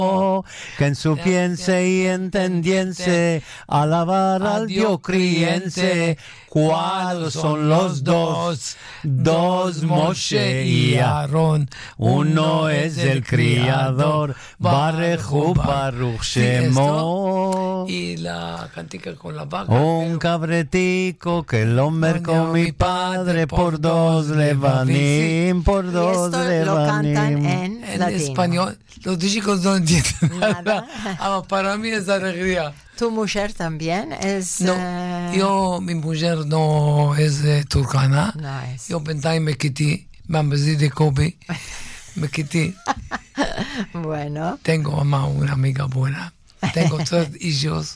que en su piense y entendiense, alabar al Dios criense. ¿Cuáles son los dos? Dos Moshe y Aarón. Uno es el Criador, Barejú Baruch Shemo. Y la cantica con la vaca. Un cabretico que lo mercó mi padre por dos levanim, por dos levanim. Lo cantan en español. Los chicos no entienden nada. Para mí es alegría. ¿Tu mujer también es...? No, mi mujer no es turcana. No es. Yo bentay me quité, me de Kobe, me quité. Bueno. Tengo mamá, una amiga buena. Tengo 3 hijos,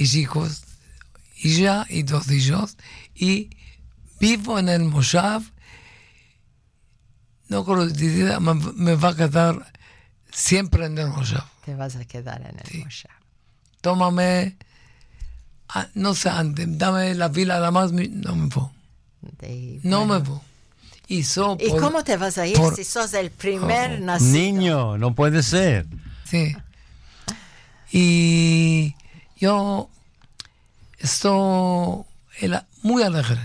hija y 2 hijos. Y vivo en el Moshav. No creo que me va a quedar siempre en el Moshav. Te vas a quedar en el Moshav. Tómame, no sé, dame la vila la más, no me voy. No me voy. ¿Y cómo te vas a ir si sos el primer nacido? Niño, no puede ser. Sí. Y yo estoy muy alegre.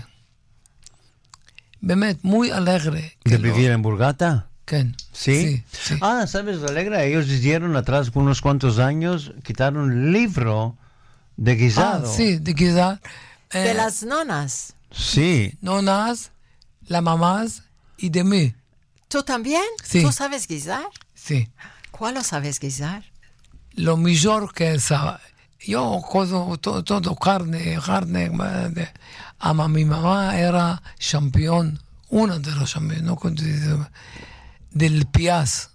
Muy alegre. ¿De vivir en Burgata? ¿Quién? ¿Sí? Sí. ¿Sabes, Alegra? Ellos hicieron atrás unos cuantos años, quitaron el libro de guisado. Sí, de guisado. De las nonas. Sí. Nonas, las mamás y de mí. ¿Tú también? Sí. ¿Tú sabes guisar? Sí. ¿Cuál lo sabes guisar? Lo mejor que sabe. Yo todo carne. Ama mi mamá era campeón, una de los campeones, no del Piaz.